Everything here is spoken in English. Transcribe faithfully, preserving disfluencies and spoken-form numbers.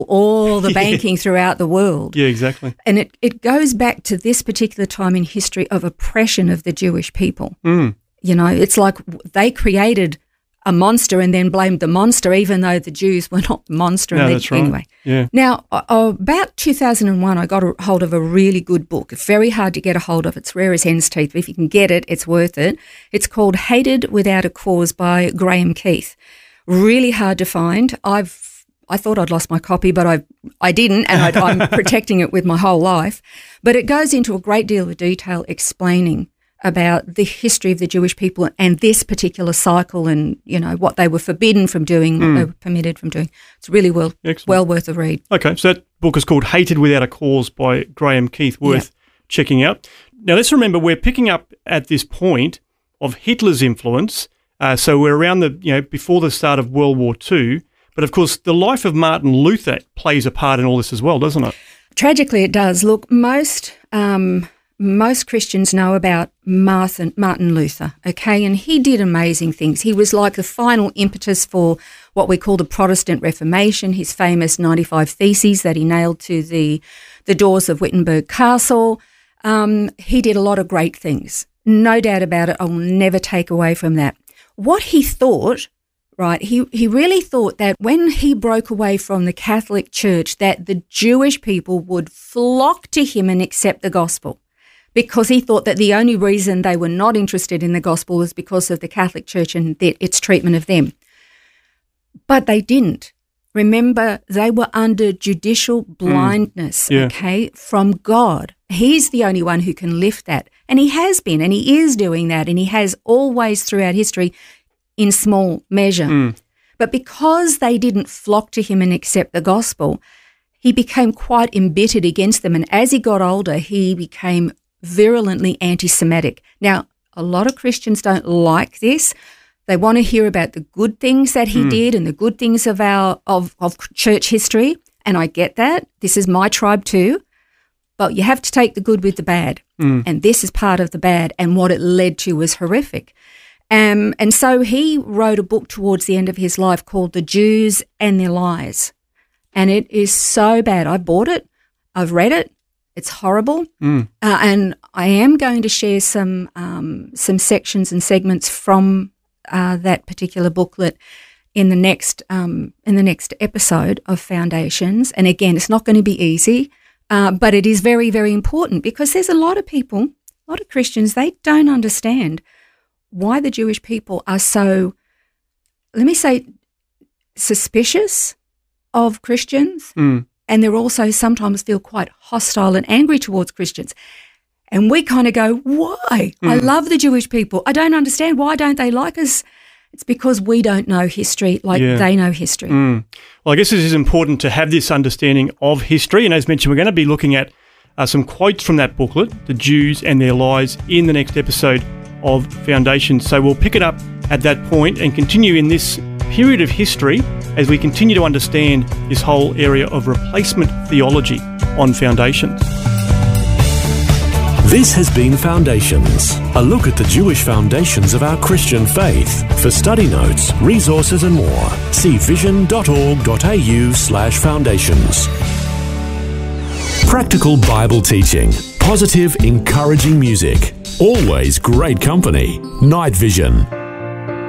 all the banking yeah. throughout the world. Yeah, exactly. And it, it goes back to this particular time in history of oppression of the Jewish people. Mm. You know, it's like they created a monster and then blamed the monster, even though the Jews were not the monster. No, and that's right. Anyway, yeah. Now, uh, about two thousand one, I got a hold of a really good book. It's very hard to get a hold of. It's rare as hen's teeth, but if you can get it, it's worth it. It's called Hated Without a Cause by Graham Keith. Really hard to find. I've I thought I'd lost my copy, but I I didn't, and I, I'm protecting it with my whole life. But it goes into a great deal of detail explaining about the history of the Jewish people and this particular cycle and, you know, what they were forbidden from doing, what mm. they were permitted from doing. It's really well Excellent. well worth a read. Okay, so that book is called Hated Without a Cause by Graham Keith, worth yep. checking out. Now, let's remember we're picking up at this point of Hitler's influence. Uh, so we're around the, you know, before the start of World War Two. But, of course, the life of Martin Luther plays a part in all this as well, doesn't it? Tragically, it does. Look, most... Um, Most Christians know about Martin, Martin Luther, okay, and he did amazing things. He was like the final impetus for what we call the Protestant Reformation, his famous ninety-five Theses that he nailed to the, the doors of Wittenberg Castle. Um, he did a lot of great things. No doubt about it. I will never take away from that. What he thought, right, he, he really thought that when he broke away from the Catholic Church, that the Jewish people would flock to him and accept the gospel, because he thought that the only reason they were not interested in the gospel was because of the Catholic Church and the, its treatment of them. But they didn't. Remember, they were under judicial blindness, mm. yeah. okay, from God. He's the only one who can lift that. And he has been, and he is doing that, and he has always throughout history in small measure. Mm. But because they didn't flock to him and accept the gospel, he became quite embittered against them. And as he got older, he became virulently anti-Semitic. Now, a lot of Christians don't like this. They want to hear about the good things that he mm. did and the good things of our of, of church history, and I get that. This is my tribe too. But you have to take the good with the bad, mm. and this is part of the bad, and what it led to was horrific. Um, and so he wrote a book towards the end of his life called The Jews and Their Lies, and it is so bad. I bought it. I've read it. It's horrible, mm. uh, and I am going to share some um, some sections and segments from uh, that particular booklet in the next um, in the next episode of Foundations. And again, it's not going to be easy, uh, but it is very, very important, because there's a lot of people, a lot of Christians, they don't understand why the Jewish people are so, let me say, suspicious of Christians. Mm. And they're also sometimes feel quite hostile and angry towards Christians. And we kind of go, why? Mm. I love the Jewish people. I don't understand. Why don't they like us? It's because we don't know history like yeah. they know history. Mm. Well, I guess it is important to have this understanding of history. And as mentioned, we're going to be looking at uh, some quotes from that booklet, The Jews and Their Lies, in the next episode of Foundations. So we'll pick it up at that point and continue in this period of history as we continue to understand this whole area of replacement theology on Foundations. This has been Foundations, a look at the Jewish foundations of our Christian faith. For study notes, resources and more, see vision.org.au slash foundations. Practical Bible teaching, positive, encouraging music, always great company. Night Vision.